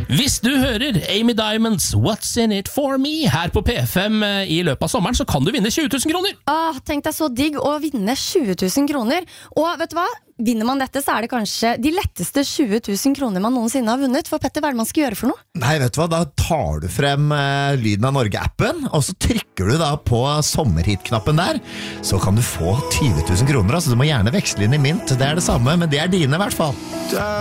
Hvis du hører Amy Diamonds What's in it for me her på P5 i løpet av sommeren, så kan du vinne 20 000 kroner. Tenk deg så digg å vinne 20 000 kroner. Og vet du hva? Vinner man dette, så er det kanskje de letteste 20 000 kroner man noensinne har vunnet. For Petter, hva er det man skal gjøre for noe? Nei, vet du hva? Da tar du frem Lyden av Norge-appen, og så trykker du da på sommerhit-knappen der. Så kan du få 20 000 kroner, altså du må gjerne veksle inn i mynt. Det er det samme, men det er dine i hvert fall.